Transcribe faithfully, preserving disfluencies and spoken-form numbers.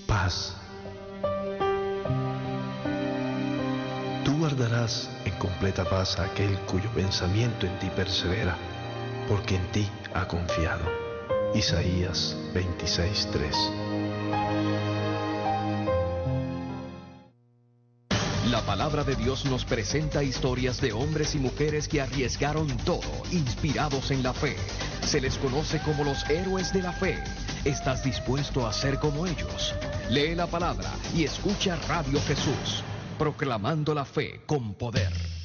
paz. Tú guardarás en completa paz a aquel cuyo pensamiento en ti persevera, porque en ti ha confiado. Isaías veintiséis, tres. La palabra de Dios nos presenta historias de hombres y mujeres que arriesgaron todo, inspirados en la fe. Se les conoce como los héroes de la fe. ¿Estás dispuesto a ser como ellos? Lee la palabra y escucha Radio Jesús, proclamando la fe con poder.